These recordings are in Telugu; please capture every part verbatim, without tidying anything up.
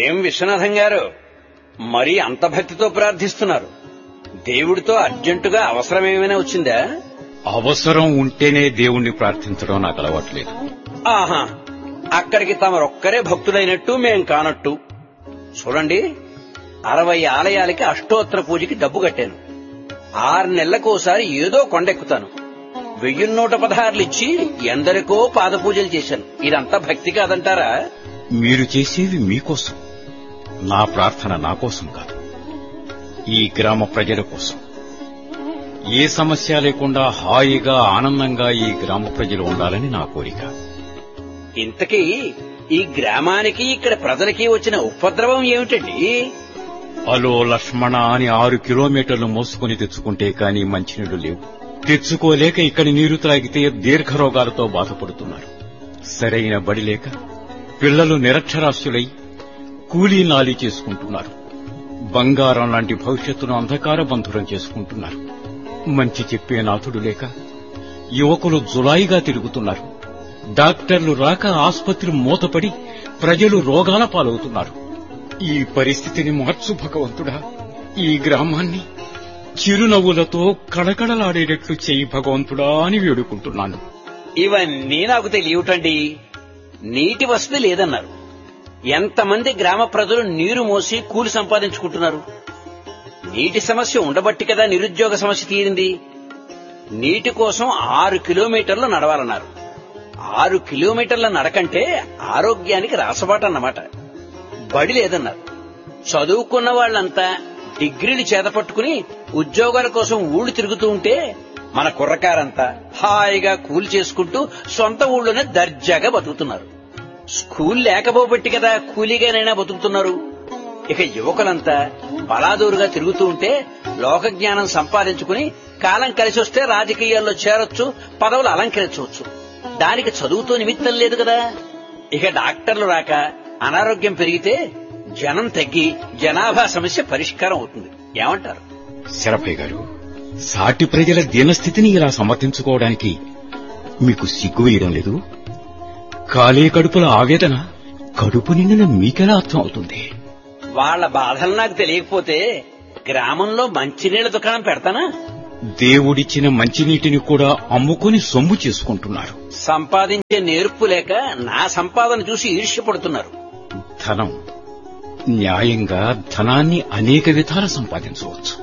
ఏం విశ్వనాథం గారు, మరీ అంత భక్తితో ప్రార్థిస్తున్నారు? దేవుడితో అర్జెంటుగా అవసరమేమైనా వచ్చిందా? అవసరం ఉంటేనే దేవుణ్ణి ప్రార్థించడం నాకు అలవాట్లేదు. ఆహా, అక్కడికి తమరొక్కరే భక్తులైనట్టు మేం కానట్టు. చూడండి, అరవై ఆలయాలకి అష్టోత్తర పూజకి డబ్బు కట్టాను. ఆరు నెలలకోసారి ఏదో కొండెక్కుతాను. వెయ్యి నూట పదహారులు ఇచ్చి ఎందరికో పాదపూజలు చేశాను. ఇదంతా భక్తి కాదంటారా? మీరు చేసేది మీకోసం, నా ప్రార్థన నా కోసం కాదు, ఈ గ్రామ ప్రజల కోసం. ఏ సమస్య లేకుండా హాయిగా ఆనందంగా ఈ గ్రామ ప్రజలు ఉండాలని నా కోరిక. ఇంతకీ ఈ గ్రామానికి ఇక్కడ ప్రజలకి వచ్చిన ఉపద్రవం ఏమిటండి? అలో లక్ష్మణ అని ఆరు కిలోమీటర్లు మోసుకుని తెచ్చుకుంటే కానీ మంచినీళ్లు లేవు. తెచ్చుకోలేక ఇక్కడి నీరు త్రాగితే దీర్ఘరోగాలతో బాధపడుతున్నారు. సరైన బడి లేక పిల్లలు నిరక్షరాస్యులై కూలీ నాలీ చేసుకుంటున్నారు. బంగారం లాంటి భవిష్యత్తును అంధకార బంధురం చేసుకుంటున్నారు. మంచి చెప్పే నాథుడు లేక యువకులు జులాయిగా తిరుగుతున్నారు. డాక్టర్లు రాక ఆసుపత్రి మూతపడి ప్రజలు రోగాల పాలవుతున్నారు. ఈ పరిస్థితిని మార్చు భగవంతుడా. ఈ గ్రామాన్ని చిరునవ్వులతో కళకళలాడేటట్లు చేయి భగవంతుడా అని వేడుకుంటున్నాను. ఇవన్నీ నాకు తెలియటండి. నీటి వసతి లేదన్నారు. ఎంతమంది గ్రామ ప్రజలు నీరు మోసి కూలి సంపాదించుకుంటున్నారు? నీటి సమస్య ఉండబట్టి కదా నిరుద్యోగ సమస్య తీరింది. నీటి కోసం ఆరు కిలోమీటర్లు నడవాలన్నారు. ఆరు కిలోమీటర్ల నడకంటే ఆరోగ్యానికి రాసబాటన్నమాట. బడి లేదన్నారు. చదువుకున్న వాళ్లంతా డిగ్రీలు చేతపట్టుకుని ఉద్యోగాల కోసం ఊళ్ళు తిరుగుతూ ఉంటే మన కుర్రకారంతా హాయిగా కూలి చేసుకుంటూ సొంత ఊళ్ళోనే దర్జాగా బతుకుతున్నారు. స్కూల్ లేకపోబట్టి కదా కూలీగానైనా బతుకుతున్నారు. ఇక యువకులంతా బలాదూరుగా తిరుగుతూ ఉంటే లోకజ్ఞానం సంపాదించుకుని కాలం కలిసి వస్తే రాజకీయాల్లో చేరొచ్చు, పదవులు అలంకరించవచ్చు. దానికి చదువుతో నిమిత్తం లేదు కదా. ఇక డాక్టర్లు రాక అనారోగ్యం పెరిగితే జనం తగ్గి జనాభా సమస్య పరిష్కారం అవుతుంది. ఏమంటారు? శరభయ్య గారు, సాటి ప్రజల దీనస్థితిని ఇలా సమర్థించుకోవడానికి మీకు సిగ్గు వేయడం లేదు? కాలే కడుపుల ఆవేదన కడుపు నిండిన మీకెలా అర్థం అవుతుంది? వాళ్ల బాధలు నాకు తెలియకపోతే గ్రామంలో మంచినీళ్ల దుకాణం పెడతానా? దేవుడిచ్చిన మంచినీటిని కూడా అమ్ముకుని సొమ్ము చేసుకుంటున్నారు. సంపాదించే నేర్పు లేక నా సంపాదన చూసి ఈర్ష్యపడుతున్నారు. ధనం న్యాయంగా ధనాన్ని అనేక విధాల సంపాదించవచ్చు.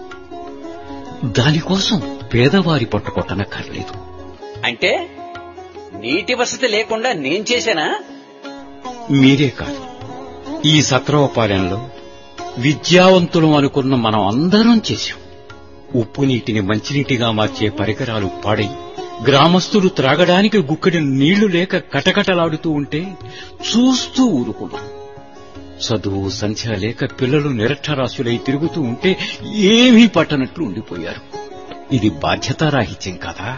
దానికోసం పేదవారి పట్టుకొట్టనక్కర్లేదు. అంటే నీటి వసతి లేకుండా నేను చేశానా? మీరే కాదు, ఈ సత్రవపాలెంలో విద్యావంతులు అనుకున్న మనం అందరం చేశాం. ఉప్పు నీటిని మంచినీటిగా మార్చే పరికరాలు పాడై గ్రామస్తులు త్రాగడానికి గుక్కడి నీళ్లు లేక కటకటలాడుతూ ఉంటే చూస్తూ ఊరుకున్నాం. చదువు సంధ్య లేక పిల్లలు నిరక్షరాస్యులై తిరుగుతూ ఉంటే ఏమీ పట్టనట్లు ఉండిపోయారు. ఇది బాధ్యతారాహిత్యం కదా?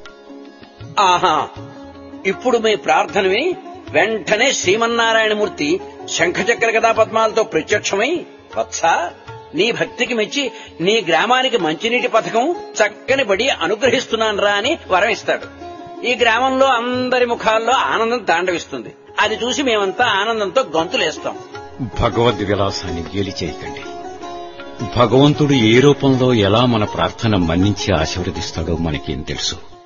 ఆహా, ఇప్పుడు మీ ప్రార్థనవి వెంటనే శ్రీమన్నారాయణమూర్తి శంఖచక్ర గదా పద్మాలతో ప్రత్యక్షమై, వత్సా, నీ భక్తికి మెచ్చి నీ గ్రామానికి మంచినీటి పథకం చక్కని బడి అనుగ్రహిస్తున్నాన్రా అని వరం ఇస్తాడు. ఈ గ్రామంలో అందరి ముఖాల్లో ఆనందం తాండవిస్తుంది. అది చూసి మేమంతా ఆనందంతో గంతులేస్తాం. భగవద్ విలాసాన్ని గేలి చేయకండి. భగవంతుడు ఏ రూపంలో ఎలా మన ప్రార్థన మన్నించి ఆశీర్వదిస్తాడో మనకేం తెలుసు?